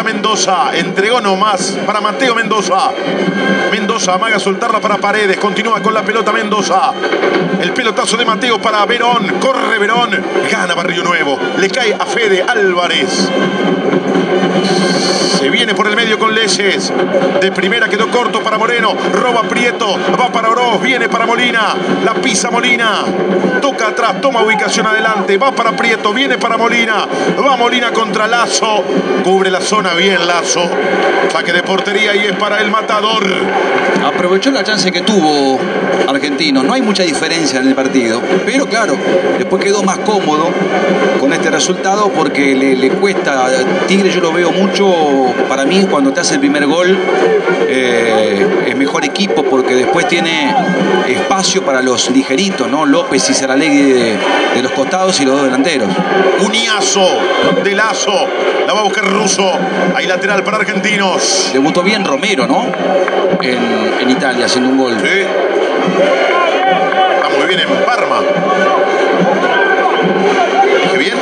para Mendoza. Entregó nomás para Mateo Mendoza. Mendoza amaga soltarla para Paredes. Continúa con la pelota Mendoza. El pelotazo de Mateo para Verón. Corre Verón. Gana Barrio Nuevo. Le cae a Fede Álvarez. Se viene por el medio con Leyes. De primera quedó corto para Moreno. Roba Prieto. Va para Oroz. Viene para Molina. La pisa Molina. Toca atrás. Toma ubicación adelante. Va para Prieto. Viene para Molina. Va Molina contra Lazo. Cubre la zona bien Lazo. Saque de portería y es para el Matador. Aprovechó la chance que tuvo Argentino. No hay mucha diferencia en el partido. Pero claro, después quedó más cómodo con este resultado porque le cuesta. Tigre yo lo veo mucho. Para mí cuando te hace el primer gol es mejor equipo porque después tiene espacio para los ligeritos, ¿no? López y Saralegui de los costados y los dos delanteros. Uniazo de Lazo. La va a buscar Russo. Hay lateral para Argentinos. Debutó bien Romero, ¿no? En Italia haciendo un gol. Sí. Está muy bien en Parma. ¿Dije bien?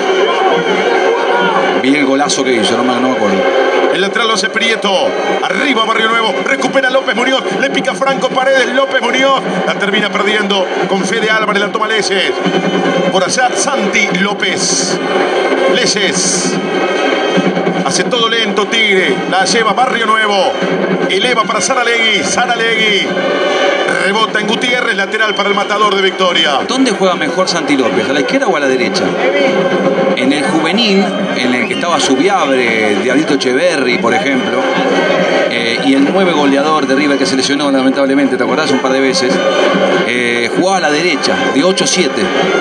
Vi el golazo que hizo, no me acuerdo. El lateral lo hace Prieto. Arriba Barrio Nuevo. Recupera López Muñoz. Le pica Franco Paredes. López Muñoz. La termina perdiendo con Fede Álvarez. La toma Leyes. Por allá Santi López. Leyes. Hace todo lento Tigre. La lleva Barrio Nuevo. Eleva para Saralegui. Saralegui. Rebota en Gutiérrez. Lateral para el Matador de Victoria. ¿Dónde juega mejor Santi López? ¿A la izquierda o a la derecha? En el juvenil, en el que estaba Subiabre, Diablito Echeverri, por ejemplo, y el 9 goleador de River que se lesionó lamentablemente, ¿te acordás? Un par de veces, jugaba a la derecha, de 8-7.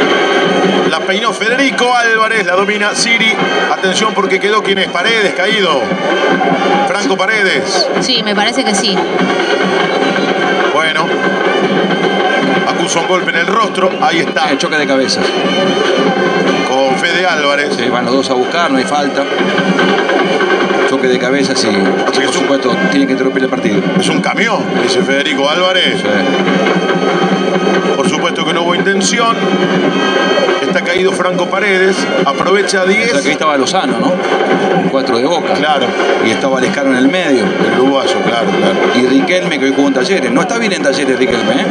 La peinó Federico Álvarez, la domina Siri. Atención porque quedó quien es Paredes, caído. Franco Paredes. Sí, me parece que sí. Bueno. Acusa un golpe en el rostro. Ahí está. El choque de cabezas. Con Fede Álvarez. Sí, van los dos a buscar, no hay falta. Choque de cabezas y por supuesto tiene que interrumpir el partido. Es un camión, dice Federico Álvarez. Sí. Por supuesto que no hubo intención. Está caído Franco Paredes. Aprovecha 10. O sea que ahí estaba Lozano, ¿no? El 4 de Boca. Claro. Y estaba Lescano en el medio. El uruguayo, claro. Y Riquelme, que hoy jugó en Talleres. No está bien en Talleres Riquelme, ¿eh?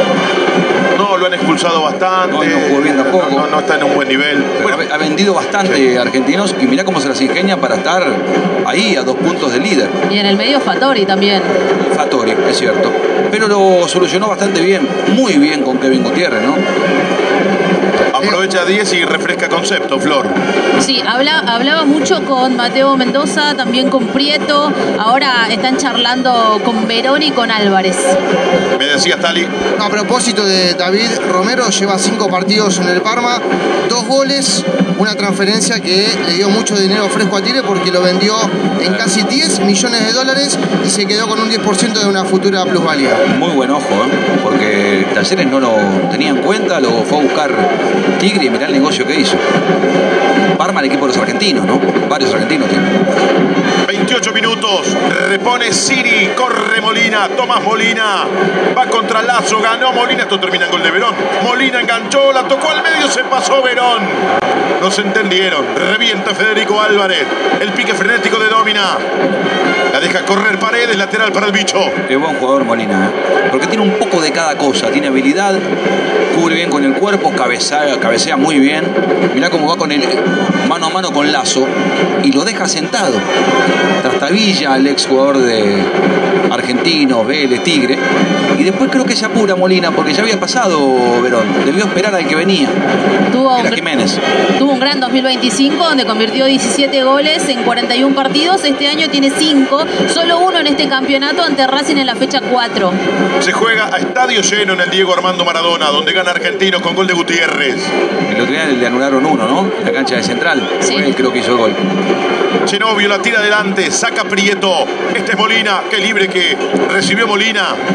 No, lo han expulsado bastante. No jugó bien tampoco. No está en un buen nivel. Bueno, ha vendido bastante sí. Argentinos y mirá cómo se las ingenia para estar ahí a 2 puntos del líder. Y en el medio Fattori también. Fattori, es cierto. Pero lo solucionó bastante bien, muy bien con Kevin Gutiérrez, ¿no? Aprovecha 10 y refresca concepto, Flor. Sí, hablaba mucho con Mateo Mendoza, también con Prieto. Ahora están charlando con Verón y con Álvarez. Me decías, Tali. A propósito de David Romero, lleva 5 partidos en el Parma, 2 goles, una transferencia que le dio mucho dinero fresco a Tigre porque lo vendió en casi 10 millones de dólares y se quedó con un 10% de una futura plusvalía. Muy buen ojo, porque Talleres no lo tenía en cuenta, lo fue a buscar Tigre y mirá el negocio que hizo. Parma, el equipo de los argentinos, ¿no? Varios argentinos tienen. 28 minutos, repone Siri, corre Molina, Tomás Molina, va contra Lazo, ganó Molina, esto termina en gol de Verón. Molina enganchó, la tocó al medio, se pasó Verón. No se entendieron, revienta Federico Álvarez, el pique frenético de Domina. La deja correr Paredes, lateral para el bicho. Es buen jugador Molina, porque tiene un poco de cada cosa, tiene habilidad, cubre bien con el cuerpo, cabecea muy bien. Mirá cómo va con el mano a mano con Lazo y lo deja sentado. Trastavilla, el ex jugador de Argentino, Vélez, Tigre. Y después creo que se apura Molina porque ya había pasado Verón. Debió esperar al que venía. Era Jiménez. Tuvo un gran 2025 donde convirtió 17 goles en 41 partidos. Este año tiene 5, solo 1 en este campeonato ante Racing en la fecha 4. Se juega a estadio lleno en el Diego Armando Maradona, donde gana Argentino con gol de Gutiérrez. El otro día le anularon 1, ¿no? En la cancha de Central. Sí. Fue él, creo que hizo el gol. Chenovio la tira adelante, saca Prieto. Este es Molina, qué libre que recibió Molina. Se levanta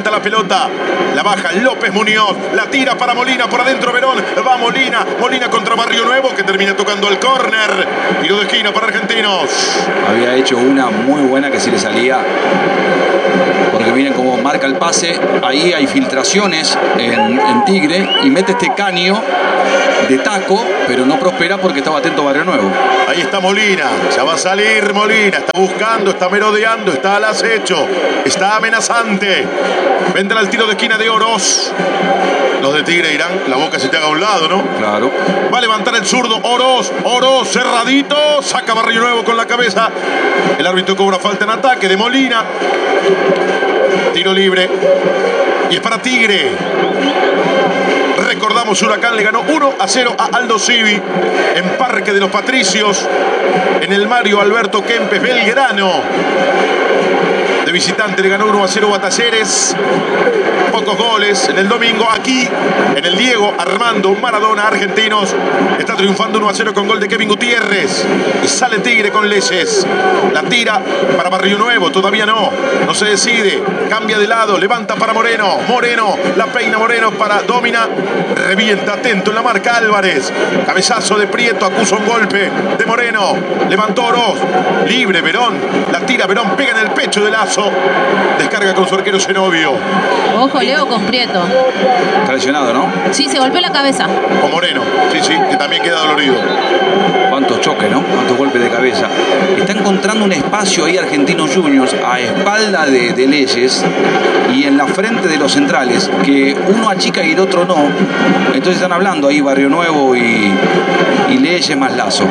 levanta la pelota, la baja López Muñoz, la tira para Molina, por adentro Verón, va Molina, Molina contra Barrio Nuevo, que termina tocando al córner, tiro de esquina para Argentinos. Había hecho una muy buena que sí le salía, porque miren cómo marca el pase, ahí hay filtraciones en Tigre, y mete este caño de taco, pero no prospera porque estaba atento Barrio Nuevo. Ahí está Molina, ya va a salir Molina, está buscando, está merodeando, está al acecho, está amenazante. Vendrá el tiro de esquina de Oroz. Los de Tigre irán, la boca se te haga a un lado, ¿no? Claro. Va a levantar el zurdo, Oroz, cerradito, saca Barrio Nuevo con la cabeza. El árbitro cobra falta en ataque de Molina. Tiro libre. Y es para Tigre. Recordamos, Huracán le ganó 1-0 a Aldo Civi en Parque de los Patricios, en el Mario Alberto Kempes Belgrano. De visitante le ganó 1-0 a Talleres. Pocos goles en el domingo. Aquí, en el Diego Armando Maradona, Argentinos está triunfando 1-0 con gol de Kevin Gutiérrez. Y sale Tigre con Leyes. La tira para Barrio Nuevo, todavía no se decide. Cambia de lado, levanta para Moreno. Moreno, la peina Moreno para Domina. Revienta, atento en la marca Álvarez. Cabezazo de Prieto, acusa un golpe de Moreno. Levantó Oroz. Libre Verón. La tira Verón, pega en el pecho de Lazo. Descarga con su arquero Zenobio. Ojo, Leo con Prieto. Traicionado, ¿no? Sí, se golpeó la cabeza. Con Moreno, sí, que también queda dolorido. Cuántos choques, ¿no? Cuántos golpes de cabeza. Está encontrando un espacio ahí Argentinos Juniors a espalda de Leyes y en la frente de los centrales, que uno achica y el otro no. Entonces están hablando ahí Barrio Nuevo y Leyes más Lazo.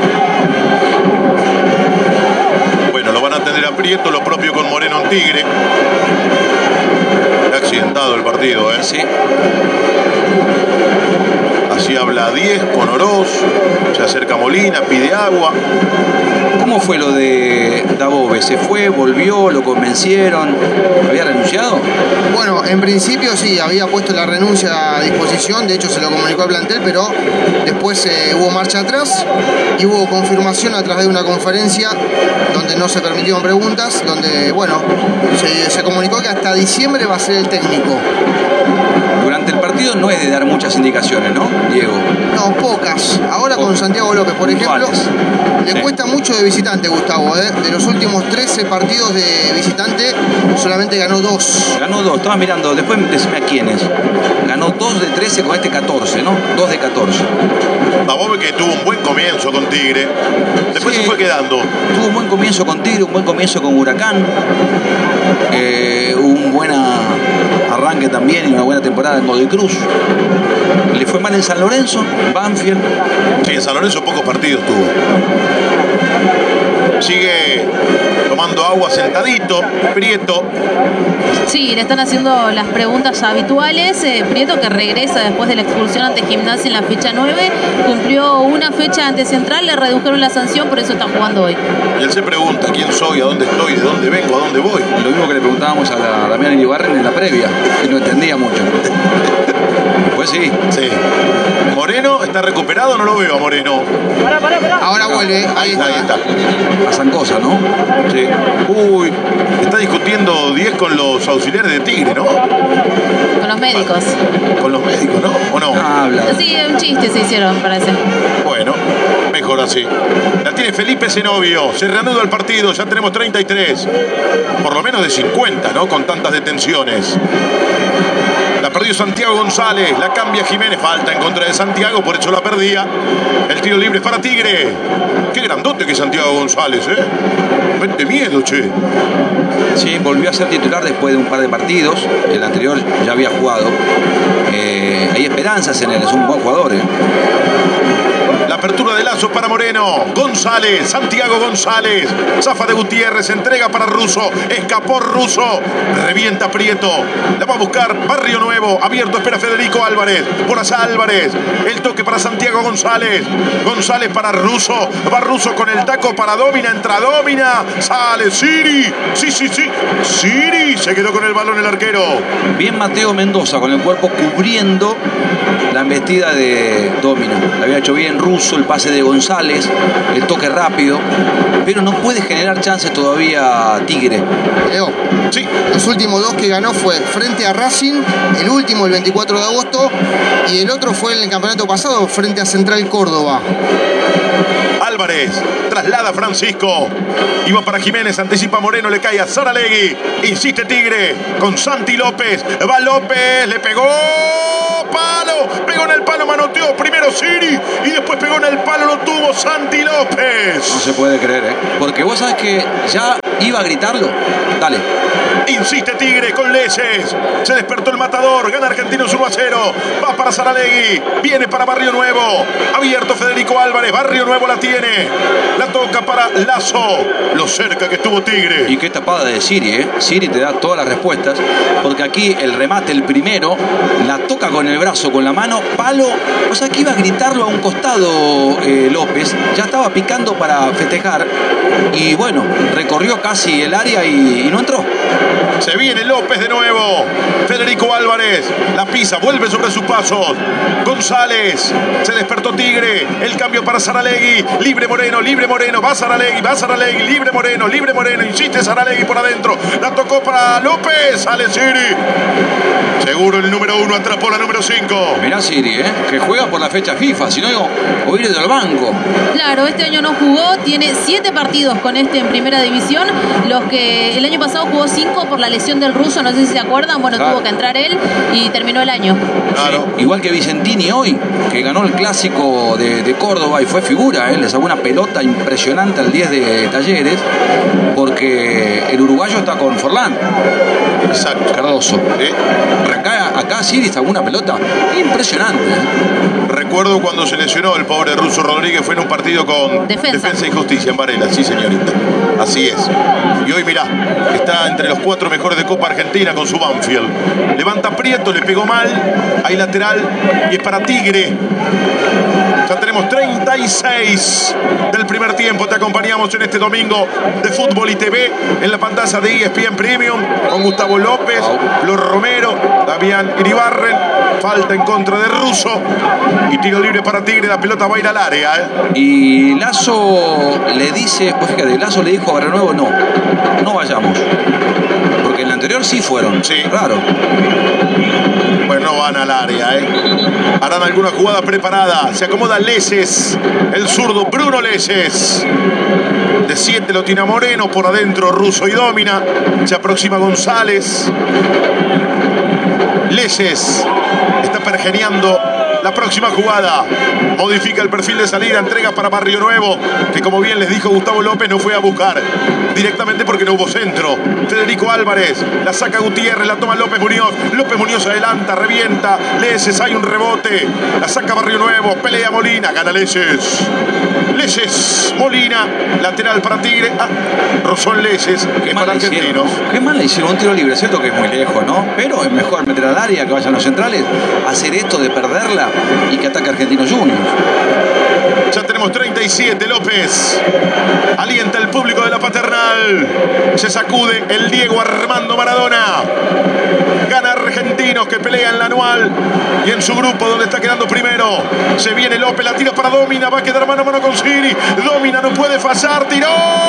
Bueno, lo van a tener a Prieto, lo propio con Moreno en Tigre. Está accidentado el partido, ¿eh? Sí. Así habla 10 con Oroz, se acerca Molina, pide agua. ¿Cómo fue lo de Dabove? ¿Se fue, volvió, lo convencieron? ¿Había renunciado? Bueno, en principio sí, había puesto la renuncia a disposición, de hecho se lo comunicó al plantel, pero después hubo marcha atrás y hubo confirmación a través de una conferencia donde no se permitieron preguntas, donde, bueno, se comunicó que hasta diciembre va a ser el técnico. Durante el partido no es de dar muchas indicaciones, ¿no, Diego? No, pocas. Ahora con Santiago López, por ejemplo, le cuesta mucho de visitante, Gustavo, ¿eh? De los últimos 13 partidos de visitante, solamente ganó 2. Ganó 2, estaba mirando, después decime a quiénes. Ganó 2 de 13 con este 14, ¿no? 2 de 14. Dabove, que tuvo un buen comienzo con Tigre, después se fue quedando. Tuvo un buen comienzo con Tigre, un buen comienzo con Huracán, un buen arranque también y una buena temporada en Godoy Cruz. Le fue mal en San Lorenzo, Banfield. Sí, en San Lorenzo pocos partidos tuvo. Sigue tomando agua sentadito, Prieto. Sí, le están haciendo las preguntas habituales. Prieto, que regresa después de la expulsión ante Gimnasia en la fecha 9, cumplió una fecha ante Central, le redujeron la sanción, por eso está jugando hoy. Y él se pregunta quién soy, a dónde estoy, de dónde vengo, a dónde voy. Lo mismo que le preguntábamos a Damián Iribarren en la previa, que no entendía mucho. Pues sí. Sí. Moreno, ¿está recuperado? No lo veo a Moreno. Ahora vuelve, ahí está. A Zancosa, ¿no? Sí. Uy, está discutiendo 10 con los auxiliares de Tigre, ¿no? Con los médicos. Con los médicos, ¿no? ¿O no? Habla. Sí, un chiste se hicieron, parece. Bueno, mejor así. La tiene Felipe Zenobio. Se reanuda el partido. Ya tenemos 33. Por lo menos de 50, ¿no? Con tantas detenciones. La perdió Santiago González. La cambia Jiménez. Falta en contra de Santiago. Por eso la perdía. El tiro libre es para Tigre. Qué grandote que es Santiago González, ¿eh? Mete miedo, che. Sí, volvió a ser titular después de un par de partidos. El anterior ya había jugado. Hay esperanzas en él. Es un buen jugador, ¿eh? La apertura de Lazo para Moreno. González, Santiago González. Zafa de Gutiérrez, entrega para Russo. Escapó Russo. Revienta Prieto. La va a buscar Barrio Nuevo. Abierto, espera Federico Álvarez. Por allá Álvarez. El toque para Santiago González. González para Russo. Va Russo con el taco para Domina. Entra Domina. Sale Siri. Sí. Siri. Se quedó con el balón el arquero. Bien Mateo Mendoza con el cuerpo cubriendo la embestida de Domina. La había hecho bien Russo. Russo, el pase de González, el toque rápido, pero no puede generar chances todavía Tigre. Leo, Sí. los últimos dos que ganó fue frente a Racing, el último el 24 de agosto, y el otro fue en el campeonato pasado frente a Central Córdoba. Álvarez, traslada a Francisco. Iba para Jiménez, anticipa Moreno, le cae a Saralegui. Insiste Tigre con Santi López. Va López, le pegó. Palo, pegó en el palo, manoteó primero Siri y después pegó en el palo, lo tuvo Santi López. No se puede creer, ¿eh? Porque vos sabés que ya iba a gritarlo. Dale. Insiste Tigre con Leses. Se despertó el matador. Gana Argentinos 1-0. Va para Saralegui. Viene para Barrio Nuevo. Abierto Federico Álvarez. Barrio Nuevo la tiene. La toca para Lazo. Lo cerca que estuvo Tigre. Y qué tapada de Siri, ¿eh? Siri te da todas las respuestas. Porque aquí el remate, el primero, la toca con el brazo, con la mano, palo. O sea que iba a gritarlo a un costado López. Ya estaba picando para festejar. Y bueno, recorrió casi el área y no entró. Se viene López de nuevo. Federico Álvarez la pisa, vuelve sobre sus pasos. González, se despertó Tigre. El cambio para Saralegui. Libre Moreno. Va Saralegui. Libre Moreno. Insiste Saralegui por adentro. La tocó para López. Sale Siri. Seguro el número 1 atrapó la número 5. Mirá Siri, que juega por la fecha FIFA. Si no, o ir del banco. Claro, este año no jugó, tiene 7 partidos con este en primera división, los que el año pasado jugó 5 por la lesión del Russo, no sé si se acuerdan, bueno, Claro. tuvo que entrar él y terminó el año. Claro. Sí, igual que Vicentini hoy, que ganó el clásico de Córdoba y fue figura, le sacó una pelota impresionante al 10 de Talleres, porque el uruguayo está con Forlán. Exacto. Cardoso. Acá Siri sacó una pelota impresionante. Recuerdo cuando se lesionó el pobre Russo Rodríguez, fue en un partido con Defensa y Justicia en Varela, sí señorita, así es. Y hoy mirá, está entre los 4 mejores de Copa Argentina con su Banfield. Levanta Prieto, le pegó mal, hay lateral y es para Tigre. Ya tenemos 36 del primer tiempo. Te acompañamos en este domingo de Fútbol y TV en la pantalla de ESPN Premium con Gustavo López, Los Romero, Damián Iribarren. Falta en contra de Russo y tiro libre para Tigre. La pelota va a ir al área. Y Lazo le dice, pues fíjate, Lazo le dijo a Barrio Nuevo, no vayamos. Porque en la anterior sí fueron. Sí. Raro. Pues no van al área, Harán alguna jugada preparada. Se acomoda Leses, el zurdo Bruno Leses. De 7 lo tiene a Moreno, por adentro Russo y Domina. Se aproxima González. Leses está pergeneando la próxima jugada. Modifica el perfil de salida, entrega para Barrio Nuevo, que como bien les dijo Gustavo López, no fue a buscar directamente porque no hubo centro. Federico Álvarez, la saca Gutiérrez, la toma López Muñoz. López Muñoz adelanta, revienta. Leses, hay un rebote. La saca Barrio Nuevo, pelea Molina, gana Leses. Leses, Molina, lateral para Tigre. Rosón Leses, que es para Argentinos. Qué mal le hicieron un tiro libre, cierto que es muy lejos, ¿no? Pero es mejor meter al área, que vayan los centrales, hacer esto de perderla y que ataque Argentinos Juniors. Ya tenemos 37, López. Alienta el público de la Paternal. Se sacude el Diego Armando Maradona. Gana Argentinos, que pelea en la anual y en su grupo donde está quedando primero. Se viene López, la tira para Domina, va a quedar mano a mano con Siri. Domina no puede fallar, tiró.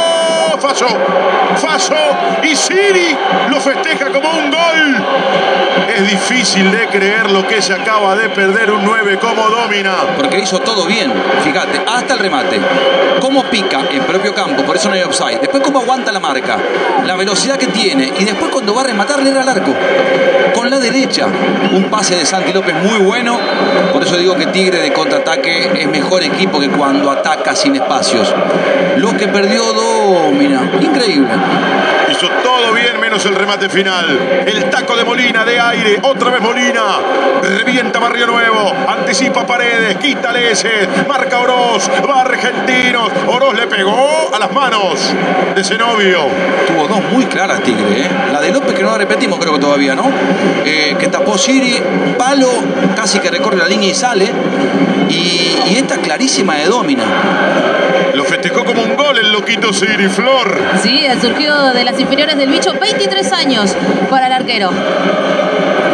Falló. Y Siri lo festeja como un gol. Es difícil de creer lo que se acaba de perder un 9 como Domina. Porque hizo todo bien, fíjate, hasta el remate. Cómo pica en propio campo, por eso no hay offside. Después cómo aguanta la marca, la velocidad que tiene. Y después cuando va a rematar, le da al arco. Con la derecha, un pase de Santi López muy bueno. Por eso digo que Tigre de contraataque es mejor equipo que cuando ataca sin espacios. Lo que perdió Domina, increíble. Hizo todo bien menos el remate final. El taco de Molina de aire. Otra vez Molina. Revienta Barrio Nuevo. Anticipa Paredes. Quita Leses. Marca Oroz. Va Argentinos. Oroz le pegó a las manos de Zenobio. Tuvo dos muy claras Tigre, La de López, que no la repetimos creo que todavía, ¿no? Que tapó Siri. Palo. Casi que recorre la línea y sale. Y esta clarísima de Domina. Lo festejó como un gol el loquito Siri Flor. Sí, el surgido de las inferiores del Bicho, 23 años para el arquero.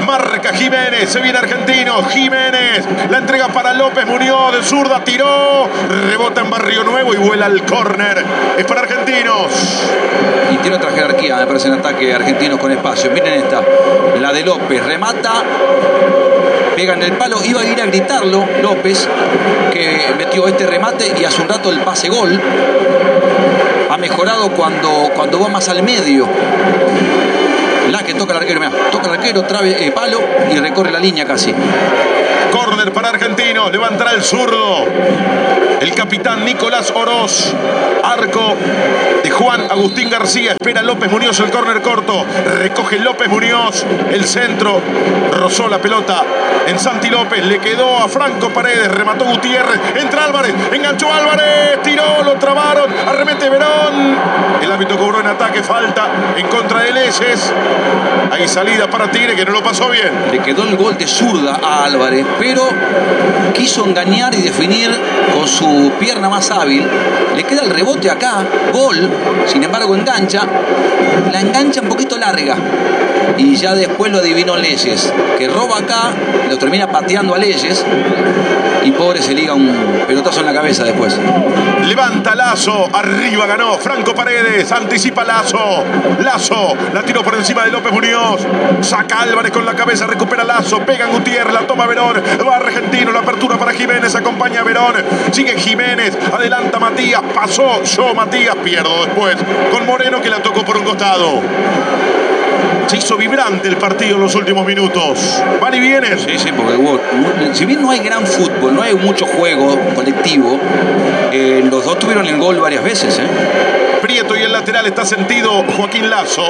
Marca Jiménez, se viene Argentino. Jiménez, la entrega para López Muñoz, de zurda, tiró, rebota en Barrio Nuevo y vuela al córner. Es para Argentinos. Y tiene otra jerarquía, me parece, en ataque Argentinos con espacio. Miren esta, la de López, remata, pega en el palo, iba a ir a gritarlo López, que metió este remate y hace un rato el pase gol. Ha mejorado cuando va más al medio. La que toca el arquero, mirá, toca el arquero, trabe palo y recorre la línea casi. Córner para Argentinos, levantará el zurdo. El capitán Nicolás Oroz. Arco de Juan Agustín García. Espera López Muñoz el córner corto. Recoge López Muñoz. El centro. Rozó la pelota en Santi López. Le quedó a Franco Paredes. Remató Gutiérrez. Entra Álvarez. Enganchó Álvarez. Tiró, lo trabaron. Arremete Verón. El árbitro cobró en ataque. Falta en contra de Leyes. Hay salida para Tigre que no lo pasó bien. Le quedó el gol de zurda a Álvarez, pero quiso engañar y definir con su pierna más hábil. Le queda el rebote acá, gol, sin embargo engancha, la engancha un poquito larga y ya después lo adivinó Leyes, que roba acá, lo termina pateando a Leyes y pobre se liga un pelotazo en la cabeza después. Levanta Lazo, arriba ganó Franco Paredes, anticipa Lazo, la tiró por encima de López Muñoz, saca Álvarez con la cabeza, recupera Lazo, pega en Gutiérrez, la toma Verón, va Argentino, la apertura para Jiménez, acompaña a Verón, sigue Jiménez, adelanta Matías, pasó yo Matías, pierdo después con Moreno que la tocó por un costado. Se hizo vibrante el partido en los últimos minutos. Van y vienen. Sí, porque si bien no hay gran fútbol, no hay mucho juego colectivo, los dos tuvieron el gol varias veces. Prieto y el lateral está sentido Joaquín Lazo.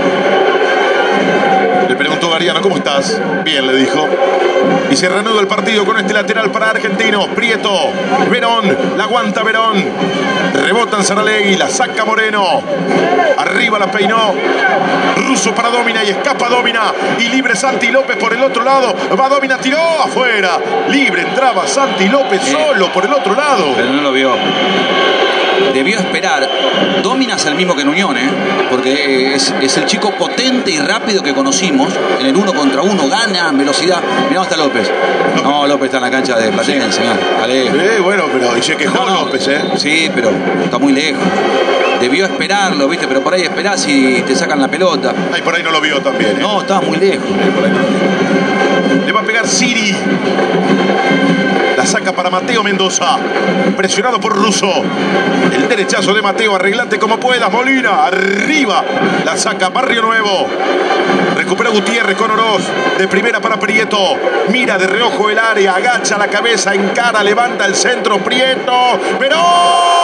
Le preguntó Gariano, ¿cómo estás? Bien, le dijo. Y se reanuda el partido con este lateral para Argentinos. Prieto, Verón, la aguanta Verón. Rebota en Saralegui, la saca Moreno. Arriba la peinó. Russo para Domina y escapa Domina. Y libre Santi López por el otro lado. Va Domina, tiró afuera. Libre entraba Santi López solo por el otro lado. Pero no lo vio. Debió esperar. Domina es el mismo que en Unión, porque es el chico potente y rápido que conocimos. En el 1 contra 1 gana en velocidad. Mirá dónde está López. No, López está en la cancha de Platense. Bueno, pero se quejó López, Sí, pero está muy lejos. Debió esperarlo, ¿viste? Pero por ahí esperás y te sacan la pelota. Ay, por ahí no lo vio también. No, estaba muy lejos. Por ahí no lo vio. Le va a pegar Siri. La saca para Mateo Mendoza. Presionado por Russo. El derechazo de Mateo. Arreglate como puedas, Molina. Arriba. La saca Barrio Nuevo. Recupera Gutiérrez con Oroz. De primera para Prieto. Mira de reojo el área. Agacha la cabeza. Encara. Levanta el centro. Prieto. ¡Verón!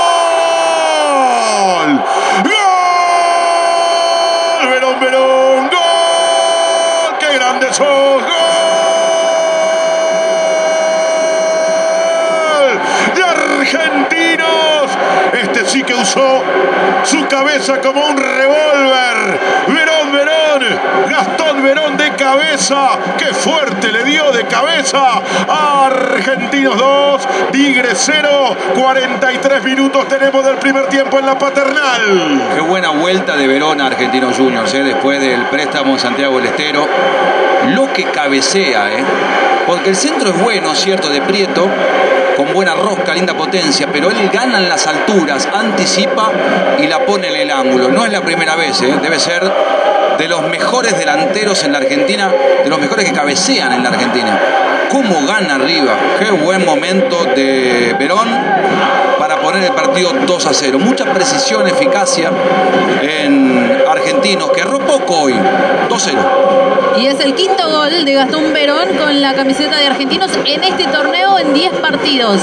¡Gol! ¡Verón, Verón! ¡Gol! ¡Qué grande sos! ¡Gol! ¡De Argentinos! Este sí que usó su cabeza como un revólver. Verón, Verón. Gastón Verón de cabeza. ¡Qué fuerte le dio de cabeza! Argentinos 2, Tigre 0. 43 minutos tenemos del primer tiempo en la Paternal. Qué buena vuelta de Verón a Argentinos Juniors, después del préstamo en Santiago del Estero. Lo que cabecea, porque el centro es bueno, cierto, de Prieto, con buena rosca, linda potencia, pero él gana en las alturas, anticipa y la pone en el ángulo. No es la primera vez, debe ser de los mejores delanteros en la Argentina, de los mejores que cabecean en la Argentina. ¿Cómo gana arriba? Qué buen momento de Verón para poner el partido 2-0. Mucha precisión, eficacia en Argentinos, que erró poco hoy. 2-0. Y es el quinto gol de Gastón Verón con la camiseta de Argentinos en este torneo en 10 partidos.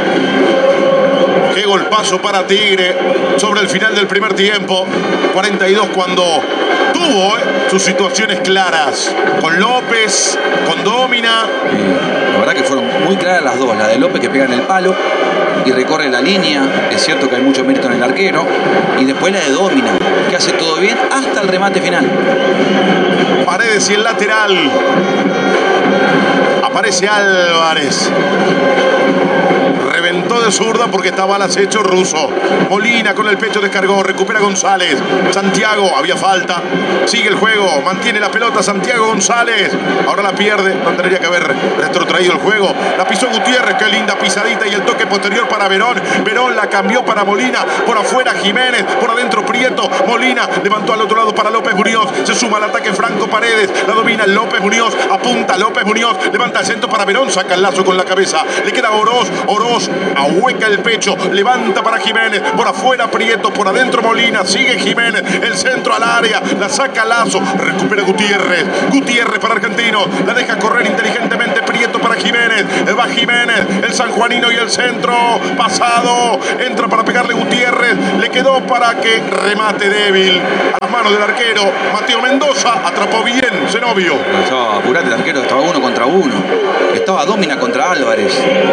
Qué golpazo para Tigre sobre el final del primer tiempo. 42 cuando tuvo sus situaciones claras. Con López, con Domina. La verdad que fueron muy claras las dos. La de López que pega en el palo y recorre la línea. Es cierto que hay mucho mérito en el arquero. Y después la de Domina, que hace todo bien hasta el remate final. Paredes y el lateral. Aparece Álvarez. Reventó Levantó de zurda porque estaba al acecho Russo. Molina con el pecho descargó, recupera González. Santiago, había falta. Sigue el juego, mantiene la pelota Santiago González. Ahora la pierde, no tendría que haber retrotraído el juego. La pisó Gutiérrez, qué linda pisadita y el toque posterior para Verón. Verón la cambió para Molina. Por afuera Jiménez, por adentro Prieto. Molina levantó al otro lado para López Muñoz. Se suma al ataque Franco Paredes. La domina López Muñoz. Apunta López Muñoz. Levanta el centro para Verón. Saca el lazo con la cabeza. Le queda Oroz. Oroz ahueca el pecho. Levanta para Jiménez. Por afuera Prieto. Por adentro Molina. Sigue Jiménez. El centro al área. La saca Lazo. Recupera Gutiérrez. Gutiérrez para Argentino. La deja correr inteligentemente Prieto para Jiménez. Va Jiménez. El sanjuanino y el centro. Pasado. Entra para pegarle Gutiérrez. Le quedó para que remate débil. A las manos del arquero. Mateo Mendoza. Atrapó bien Zenobio. No, apurate, el arquero estaba 1 contra 1. Estaba Domina contra Álvarez.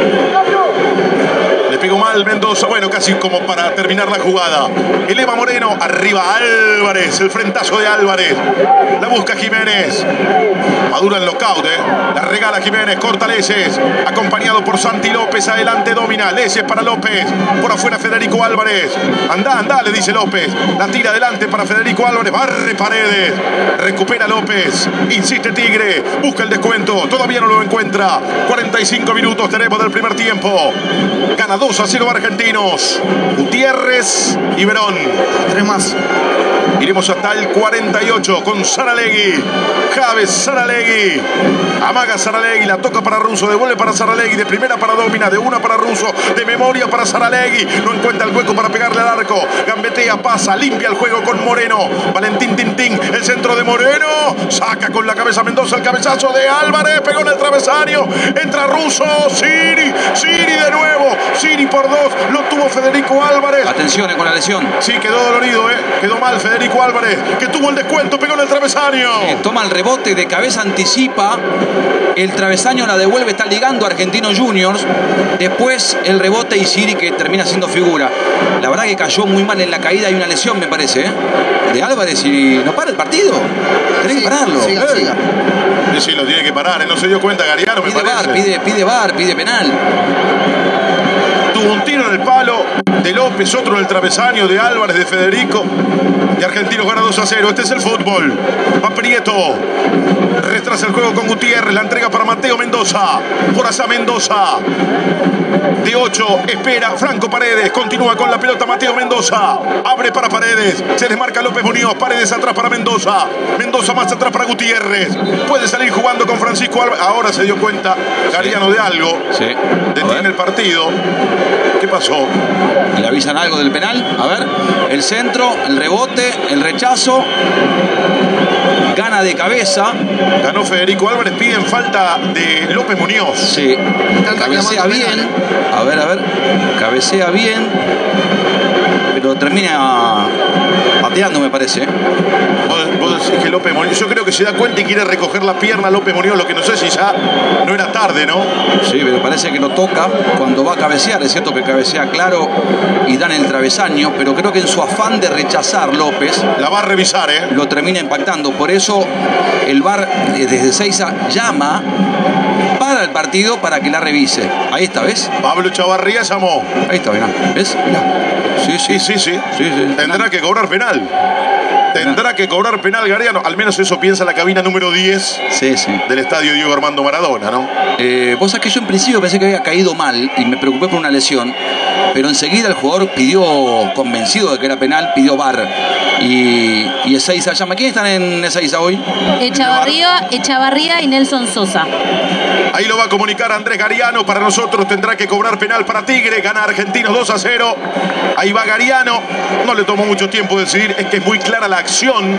Le pegó mal Mendoza, bueno, casi como para terminar la jugada. Eleva Moreno, arriba Álvarez, el frentazo de Álvarez. La busca Jiménez. Madura el knockout, La regala Jiménez, corta Leses. Acompañado por Santi López, adelante domina. Leses para López. Por afuera Federico Álvarez. Anda, le dice López. La tira adelante para Federico Álvarez. Barre Paredes. Recupera López. Insiste Tigre. Busca el descuento. Todavía no lo encuentra. 45 minutos tenemos del primer tiempo. Gana 2-0 Argentinos. Gutiérrez y Verón. 3 más. Iremos hasta el 48 con Saralegui. Javes Saralegui. Amaga Saralegui. La toca para Russo. Devuelve para Saralegui. De primera para Domina. De una para Russo. De memoria para Saralegui. No encuentra el hueco para pegarle al arco. Gambetea, pasa. Limpia el juego con Moreno. Valentín Tintín. El centro de Moreno. Saca con la cabeza Mendoza. El cabezazo de Álvarez. Pegó en el travesaño. Entra Russo. Siri. Siri de nuevo. Siri por 2. Lo tuvo Federico Álvarez. Atención con la lesión. Sí, quedó dolorido, Quedó mal Federico Álvarez, que tuvo el descuento, pegó en el travesaño. Toma el rebote, de cabeza anticipa. El travesaño la devuelve, está ligando a Argentinos Juniors. Después el rebote y Siri que termina siendo figura. La verdad que cayó muy mal en la caída. Hay una lesión, me parece, de Álvarez y no para el partido. Tenés que pararlo. Siga. Sí, lo tiene que parar, no se dio cuenta Gariano, me parece. Pide VAR, pide penal. Tuvo un tiro en el palo de López, otro en el travesaño de Álvarez, de Federico. Y Argentinos gana 2-0. Este es el fútbol. Va Prieto. Retrasa el juego con Gutiérrez. La entrega para Mateo Mendoza. Por allá Mendoza. De 8. Espera Franco Paredes. Continúa con la pelota Mateo Mendoza. Abre para Paredes. Se desmarca López Muñoz. Paredes atrás para Mendoza. Mendoza más atrás para Gutiérrez. Puede salir jugando con Francisco Álvarez. Ahora se dio cuenta Gariano de algo. Sí. Detiene el partido. ¿Qué pasó? ¿Le avisan algo del penal? A ver. El centro, el rebote, el rechazo. Gana de cabeza. Ganó Federico Álvarez. Piden falta de López Muñoz. Sí. Cabecea bien. A ver. Cabecea bien. Pero termina pateando, me parece. Vos decís que López Muñoz, yo creo que se da cuenta y quiere recoger la pierna López Muñoz, lo que no sé si ya no era tarde, ¿no? Sí, pero parece que lo toca cuando va a cabecear. Es cierto que cabecea claro y dan el travesaño, pero creo que en su afán de rechazar López, la va a revisar, lo termina impactando. Por eso el VAR desde Seiza llama para el partido para que la revise. Ahí está, ¿ves? Pablo Chavarría llamó. Ahí está, mirá. ¿Ves? Mirá. Sí. Tendrá que cobrar penal. Tendrá que cobrar penal Gariano. Al menos eso piensa la cabina número 10 del estadio Diego Armando Maradona, ¿no? Vos sabés que yo en principio pensé que había caído mal y me preocupé por una lesión. Pero enseguida el jugador pidió, convencido de que era penal, pidió VAR. Y Ezeiza llama. ¿Quiénes están en Ezeiza hoy? Echavarría y Nelson Sosa. Ahí lo va a comunicar Andrés Gariano. Para nosotros tendrá que cobrar penal para Tigre. Gana Argentinos 2-0. Ahí va Gariano. No le tomó mucho tiempo decidir. Es que es muy clara la acción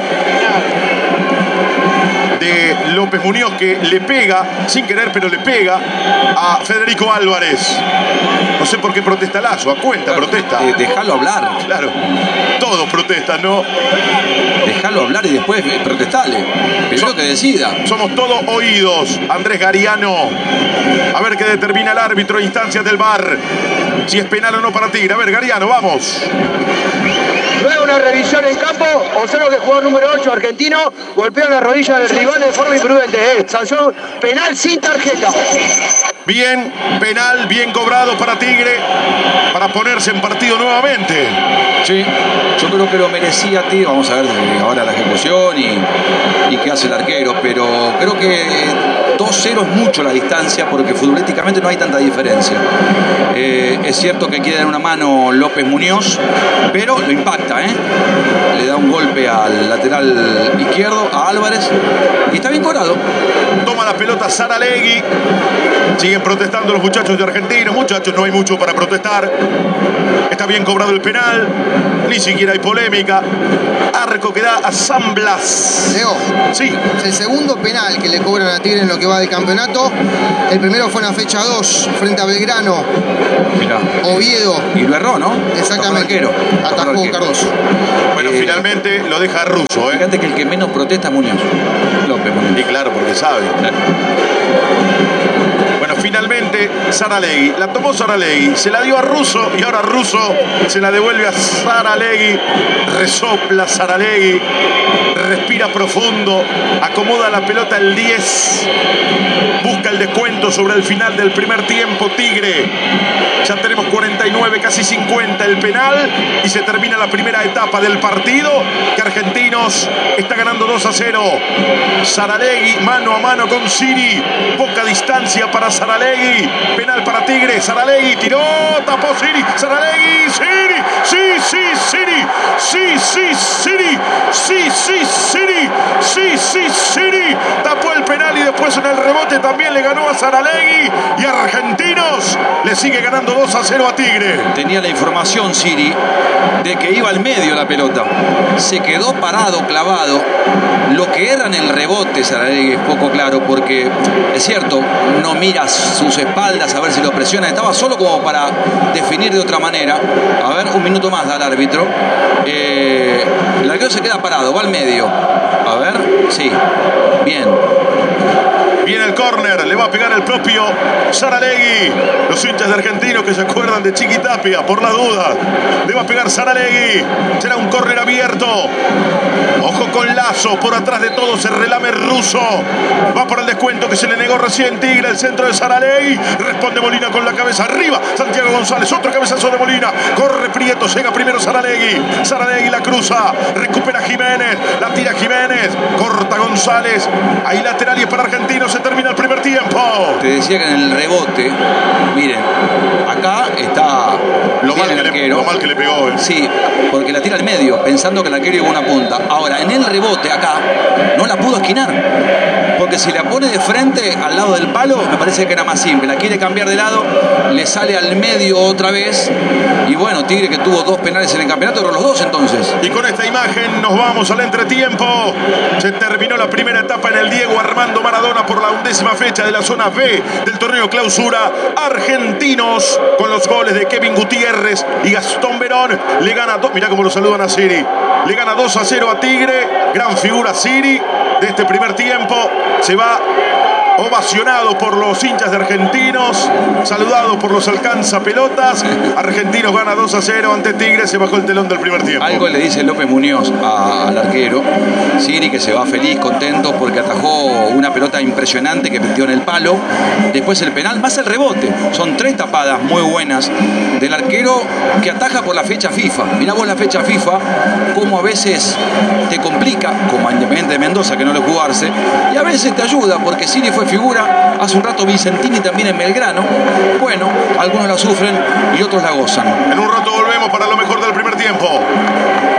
de López Muñoz, que le pega, sin querer, pero le pega a Federico Álvarez. No sé por qué protesta Lazo. A cuenta, claro, protesta. Déjalo hablar. Claro. Todos protestan, ¿no? Déjalo hablar y después protestale. Primero que decida. Somos todos oídos. Andrés Gariano. A ver qué determina el árbitro. Instancias del VAR. Si es penal o no para Tigre. A ver, Gariano, vamos. Luego una revisión en campo, observo que el jugador número 8 argentino golpeó la rodilla del rival de forma imprudente. Sanción penal sin tarjeta. Bien, penal, bien cobrado para Tigre, para ponerse en partido nuevamente. Sí, yo creo que lo merecía Tigre. Vamos a ver ahora la ejecución y qué hace el arquero, pero creo que 2-0 es mucho la distancia porque futbolísticamente no hay tanta diferencia. Es cierto que quiere dar una mano López Muñoz, pero lo impacta, le da un golpe al lateral izquierdo, a Álvarez, y está bien cobrado. Toma la pelota Saralegui. Siguen protestando los muchachos de Argentinos. Muchachos, no hay mucho para protestar. Está bien cobrado el penal. Ni siquiera hay polémica. Arco que da a San Blas. Leo, sí. Es el segundo penal que le cobran a Tigre en lo que va del campeonato. El primero fue en la fecha 2 frente a Belgrano. Mirá. Oviedo. Y lo erró, ¿no? Exactamente. Atajó Cardoso. Bueno, finalmente lo deja Russo. Fíjate que el que menos protesta es Muñoz. López Muñoz. Y claro, porque sabe. Bueno, finalmente Saralegui. La tomó Saralegui. Se la dio a Russo y ahora Russo se la devuelve a Saralegui. Resopla Saralegui. Respira profundo. Acomoda la pelota el 10. Busca el descuento sobre el final del primer tiempo Tigre. Ya tenemos 49, casi 50 el penal y se termina la primera etapa del partido que Argentinos está ganando 2-0. Saralegui mano a mano con Siri. Poca distancia para Saralegui. Penal para Tigre. Saralegui tiró, tapó Siri. Saralegui, Siri. Sí, Siri. Sí, Siri. Sí, Siri. Sí, Siri. Tapó el penal y después en el rebote también le ganó a Saralegui y Argentinos le sigue ganando 2-0 a Tigre. Tenía la información Siri de que iba al medio la pelota. Se quedó parado, clavado. Lo que erra en el rebote Saralegui es poco claro porque es cierto, no mira sus espaldas a ver si lo presiona. Estaba solo como para definir de otra manera. A ver, un minuto más da el árbitro. El arquero se queda parado, va al medio. A ver, sí, bien. Viene el córner, le va a pegar el propio Saralegui. Los hinchas de Argentinos que se acuerdan de Chiquitapia, por la duda. Le va a pegar Saralegui. Será un córner abierto. Ojo con Lazo, por atrás de todo se relame Russo. Va por el descuento que se le negó recién Tigre, el centro de Saralegui. Responde Molina con la cabeza arriba. Santiago González, otro cabezazo de Molina. Corre Prieto, llega primero Saralegui. Saralegui la cruza, recupera Jiménez. La tira Jiménez, corta González. Ahí lateral y es para Argentinos. Se termina el primer tiempo. Te decía que en el rebote, miren, acá está lo mal que le pegó. Sí, porque la tira al medio, pensando que la arquero iba a una punta. Ahora, en el rebote acá, no la pudo esquinar. Porque si la pone de frente al lado del palo, me parece que era más simple. La quiere cambiar de lado, le sale al medio otra vez. Y bueno, Tigre que tuvo 2 penales en el campeonato, pero los 2 entonces. Y con esta imagen nos vamos al entretiempo. Se terminó la primera etapa en el Diego Armando Maradona por la 11ª fecha de la zona B del torneo Clausura. Argentinos con los goles de Kevin Gutiérrez y Gastón Verón le gana, mirá cómo lo saludan a Siri. Le gana 2-0 a Tigre. Gran figura Siri de este primer tiempo. Se va ovacionado por los hinchas de Argentinos, saludado por los alcanzapelotas. Argentinos gana 2-0 ante Tigre. Se bajó el telón del primer tiempo. Algo le dice López Muñoz al arquero Siri, que se va feliz, contento porque atajó una pelota impresionante que metió en el palo. Después el penal, más el rebote. Son 3 tapadas muy buenas del arquero que ataja por la fecha FIFA. Mirá vos la fecha FIFA, cómo a veces te complica, como a Independiente de Mendoza, que no le jugarse, y a veces te ayuda, porque Siri fue figura. Hace un rato Vicentini también en Belgrano. Bueno, algunos la sufren y otros la gozan. En un rato volvemos para lo mejor del primer tiempo.